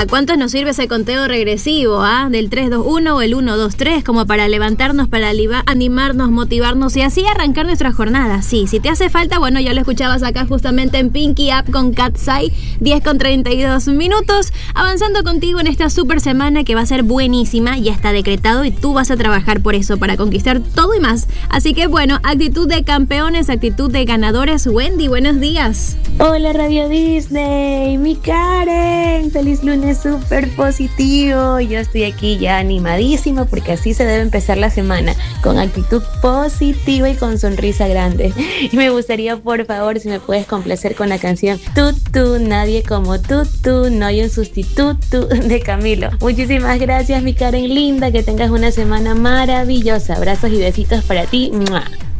¿A cuántos nos sirve ese conteo regresivo, del 3-2-1 o el 1-2-3, como para levantarnos, para animarnos, motivarnos y así arrancar nuestra jornada? Sí, si te hace falta, bueno, ya lo escuchabas acá justamente en Pinky Up con Katsai, 10:32 minutos, avanzando contigo en esta super semana que va a ser buenísima, ya está decretado y tú vas a trabajar por eso, para conquistar todo y más. Así que bueno, actitud de campeones, actitud de ganadores. Wendy, buenos días. Hola Radio Disney, mi Karen, feliz lunes súper positivo. Yo estoy aquí ya animadísima porque así se debe empezar la semana, con actitud positiva y con sonrisa grande. Y me gustaría, por favor, si me puedes complacer con la canción Tutu, nadie como Tutu, no hay un sustituto, de Camilo. Muchísimas gracias, mi Karen linda, que tengas una semana maravillosa. Abrazos y besitos para ti. ¡Mua!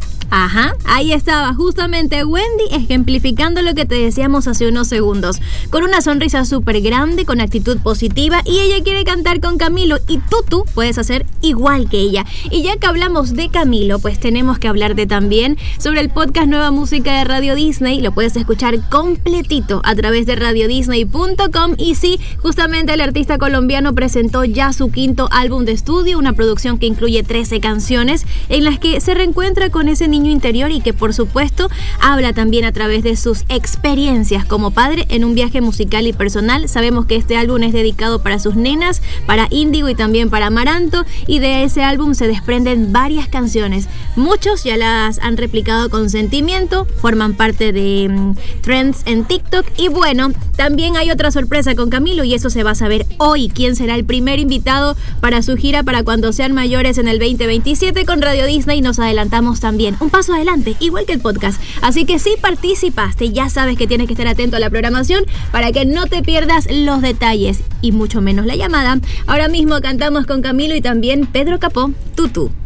Ajá, ahí estaba justamente Wendy ejemplificando lo que te decíamos hace unos segundos, con una sonrisa súper grande, con actitud positiva, y ella quiere cantar con Camilo y tú puedes hacer igual que ella. Y ya que hablamos de Camilo, pues tenemos que hablarte también sobre el podcast Nueva Música de Radio Disney. Lo puedes escuchar completito a través de radiodisney.com y sí, justamente el artista colombiano presentó ya su 5º álbum de estudio, una producción que incluye 13 canciones en las que se reencuentra con ese niño interior y que por supuesto habla también a través de sus experiencias como padre en un viaje musical y personal. Sabemos que este álbum es dedicado para sus nenas, para Índigo y también para Amaranto, y de ese álbum se desprenden varias canciones. Muchos ya las han replicado con sentimiento, forman parte de trends en TikTok, y bueno, también hay otra sorpresa con Camilo y eso se va a saber hoy, quién será el primer invitado para su gira para cuando sean mayores en el 2027 con Radio Disney. Nos adelantamos también un paso adelante, igual que el podcast. Así que si participaste, ya sabes que tienes que estar atento a la programación para que no te pierdas los detalles y mucho menos la llamada. Ahora mismo cantamos con Camilo y también Pedro Capó, Tutu.